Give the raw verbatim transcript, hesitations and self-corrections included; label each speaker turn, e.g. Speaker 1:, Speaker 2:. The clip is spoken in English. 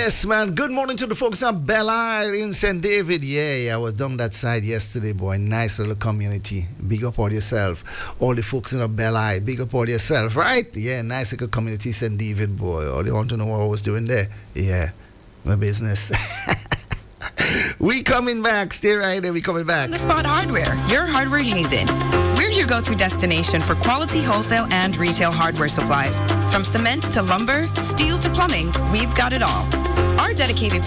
Speaker 1: Yes, man. Good morning to the folks on Belle Isle in Saint David. Yeah, yeah, I was down that side yesterday, boy. Nice little community. Big up all yourself. All the folks in the Belle Isle, big up all yourself, right? Yeah, nice little community, Saint David, boy. All they want to know what I was doing there. Yeah, my business. We coming back. Stay right there. We coming back.
Speaker 2: The Spot Hardware, your hardware haven. We're your go-to destination for quality wholesale and retail hardware supplies. From cement to lumber, steel to plumbing, we've got it all. Our dedicated